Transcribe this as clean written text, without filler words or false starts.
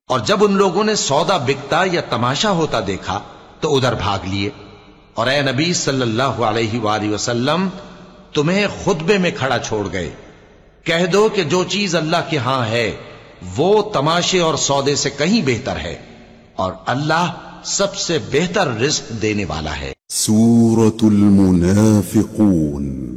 और जब उन लोगों ने सौदा बिकता या तमाशा होता देखा तो उधर भाग लिए। और ए नबी सल्लल्लाहु अलैहि वसल्लम, तुम्हें खुतबे में खड़ा छोड़ गए। कह दो कि जो चीज अल्लाह के यहां है वो तमाशे और सौदे से कहीं बेहतर है, और अल्लाह सबसे बेहतर रिज्क देने वाला है। सूरतुल मुनाफिकून।